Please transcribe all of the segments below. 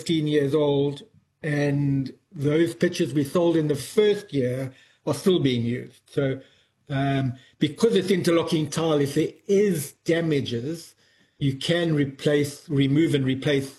15 years old, and those pitches we sold in the first year are still being used. So because it's interlocking tile, if there is damages, you can remove and replace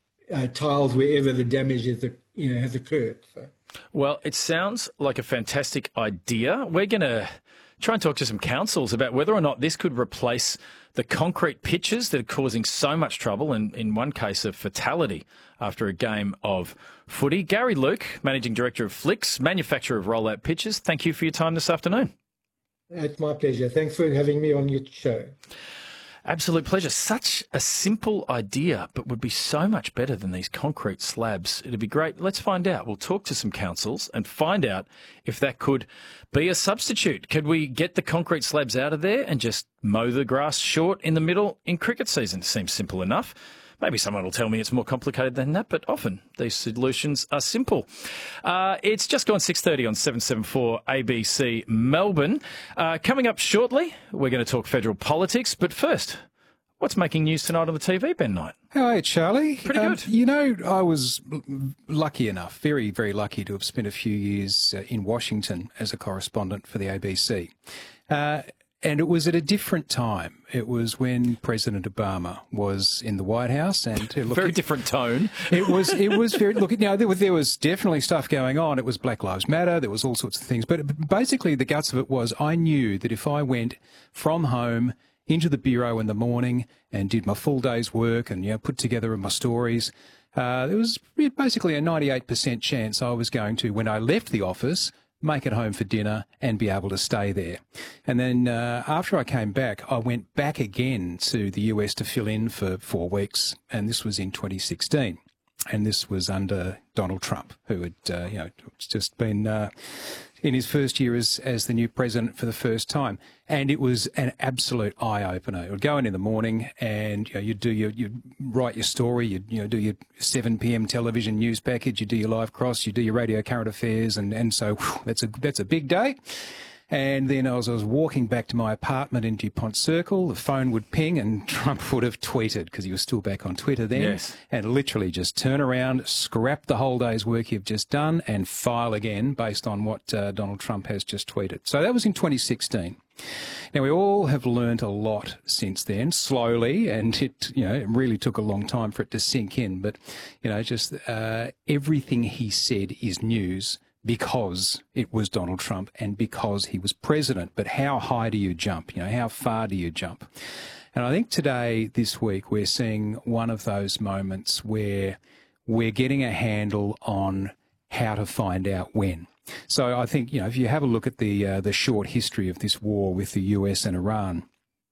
tiles wherever the damage has occurred. So. Well, it sounds like a fantastic idea. We're going to try and talk to some councils about whether or not this could replace the concrete pitches that are causing so much trouble and, in one case, a fatality after a game of footy. Gary Luke, Managing Director of Flicks, manufacturer of rollout pitches, thank you for your time this afternoon. It's my pleasure. Thanks for having me on your show. Absolute pleasure. Such a simple idea, but would be so much better than these concrete slabs. It'd be great. Let's find out. We'll talk to some councils and find out if that could be a substitute. Could we get the concrete slabs out of there and just mow the grass short in the middle in cricket season? Seems simple enough. Maybe someone will tell me it's more complicated than that, but often these solutions are simple. It's just gone 6:30 on 774 ABC Melbourne. Coming up shortly, we're going to talk federal politics. But first, what's making news tonight on the TV, Ben Knight? Hi, Charlie. Pretty good. You know, I was lucky enough, very, very lucky to have spent a few years in Washington as a correspondent for the ABC. And it was at a different time. It was when President Obama was in the White House, and very different tone. It was very there was definitely stuff going on. It was Black Lives Matter. There was all sorts of things. But basically, the guts of it was I knew that if I went from home into the bureau in the morning and did my full day's work and put together my stories, there was basically a 98% chance I was going to, when I left the office, make it home for dinner and be able to stay there. And then after I came back, I went back again to the US to fill in for 4 weeks, and this was in 2016. And this was under Donald Trump, who had just been in his first year as the new president for the first time. And it was an absolute eye-opener. It would go in the morning and you'd write your story, you'd do your 7 p.m. television news package, you do your live cross, you do your radio current affairs, and so that's a big day. And then as I was walking back to my apartment in DuPont Circle, the phone would ping and Trump would have tweeted, because he was still back on Twitter then, yes, and literally just turn around, scrap the whole day's work you've just done and file again based on what Donald Trump has just tweeted. So that was in 2016. Now, we all have learned a lot since then, slowly, and it really took a long time for it to sink in. But, just everything he said is news, because it was Donald Trump and because he was president. But how high do you jump? How far do you jump? And I think today, this week, we're seeing one of those moments where we're getting a handle on how to find out when. So I think, if you have a look at the short history of this war with the US and Iran,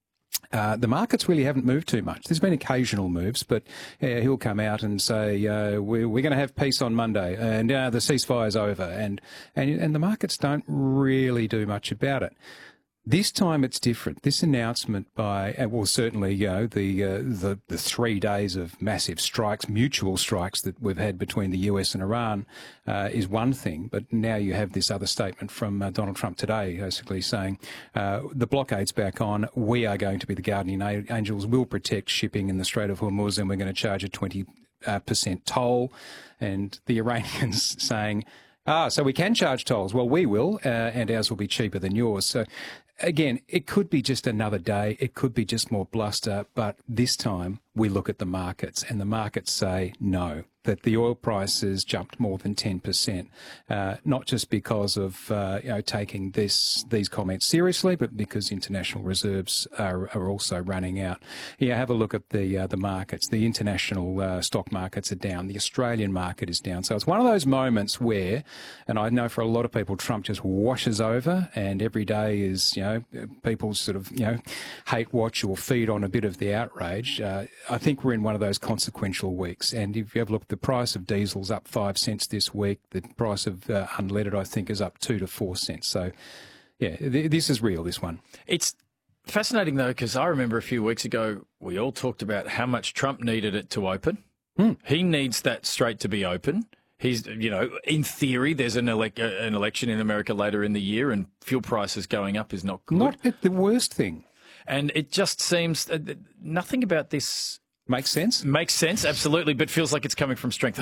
the markets really haven't moved too much. There's been occasional moves, but he'll come out and say, we're going to have peace on Monday, and the ceasefire's over, and the markets don't really do much about it. This time it's different. This announcement by, certainly, the 3 days of massive strikes, mutual strikes that we've had between the US and Iran is one thing. But now you have this other statement from Donald Trump today, basically saying the blockade's back on. We are going to be the guardian angels. We'll protect shipping in the Strait of Hormuz, and we're going to charge a 20% toll. And the Iranians saying, so we can charge tolls. Well, we will, and ours will be cheaper than yours. So, again, it could be just another day. It could be just more bluster. But this time we look at the markets, and the markets say no, that the oil prices jumped more than 10%, not just because of taking these comments seriously, but because international reserves are also running out. Have a look at the markets. The international stock markets are down. The Australian market is down. So it's one of those moments where, and I know for a lot of people, Trump just washes over, and every day is people sort of hate watch or feed on a bit of the outrage. I think we're in one of those consequential weeks, and if you have a look, the price of diesel's up 5 cents this week. The price of unleaded, I think, is up 2 to 4 cents. So, this is real, this one. It's fascinating, though, because I remember a few weeks ago we all talked about how much Trump needed it to open. He needs that strait to be open. He's, in theory, there's an election in America later in the year, and fuel prices going up is not good. Not the worst thing. And it just seems nothing about this makes sense. Makes sense, absolutely, but feels like it's coming from strength.